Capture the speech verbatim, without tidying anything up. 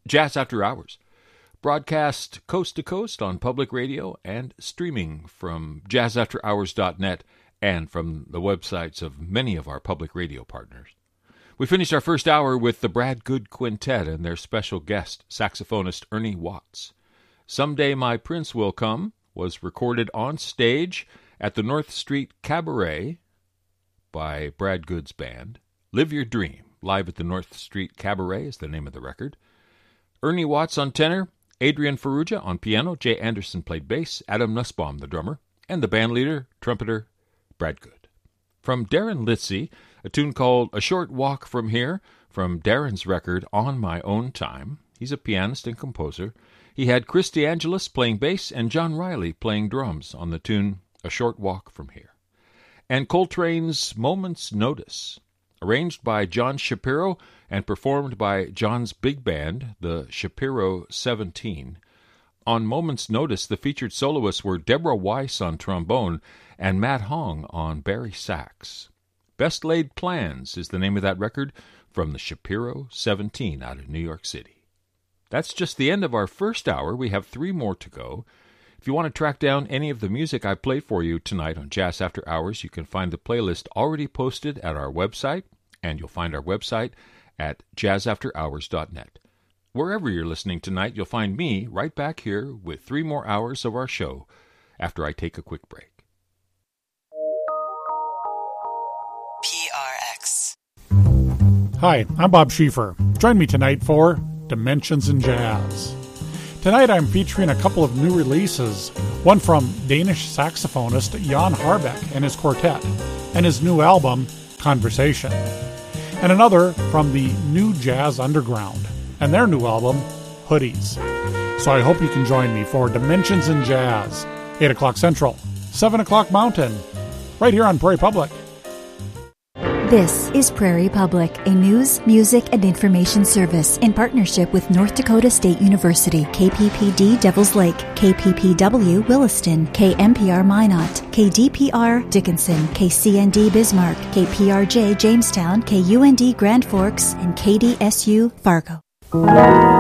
Jazz After Hours, broadcast coast to coast on public radio and streaming from jazz after hours dot net and from the websites of many of our public radio partners. We finished our first hour with the Brad Good Quintet and their special guest, saxophonist Ernie Watts. Someday My Prince Will Come was recorded on stage at the North Street Cabaret by Brad Good's band. Live Your Dream, live at the North Street Cabaret is the name of the record. Ernie Watts on tenor, Adrian Ferrugia on piano, Jay Anderson played bass, Adam Nussbaum the drummer, and the bandleader, trumpeter, Brad Good. From Darren Litzy, a tune called A Short Walk From Here, from Darren's record On My Own Time. He's a pianist and composer. He had Chris DeAngelis playing bass and John Riley playing drums on the tune A Short Walk From Here. And Coltrane's Moment's Notice, arranged by John Shapiro and performed by John's big band, the Shapiro seventeen. On Moment's Notice, the featured soloists were Deborah Weiss on trombone and Matt Hong on bari sax. Best Laid Plans is the name of that record from the Shapiro seventeen out of New York City. That's just the end of our first hour. We have three more to go. If you want to track down any of the music I played for you tonight on Jazz After Hours, you can find the playlist already posted at our website, and you'll find our website at jazz after hours dot net. Wherever you're listening tonight, you'll find me right back here with three more hours of our show after I take a quick break. P R X. Hi, I'm Bob Schieffer. Join me tonight for Dimensions in Jazz. Tonight I'm featuring a couple of new releases, one from Danish saxophonist Jan Harbeck and his quartet, and his new album, Conversation, and another from the New Jazz Underground and their new album, Hoodies. So I hope you can join me for Dimensions in Jazz, eight o'clock Central, seven o'clock Mountain, right here on Prairie Public. This is Prairie Public, a news, music, and information service in partnership with North Dakota State University, K P P D Devils Lake, K P P W Williston, K M P R Minot, K D P R Dickinson, K C N D Bismarck, K P R J Jamestown, K U N D Grand Forks, and K D S U Fargo.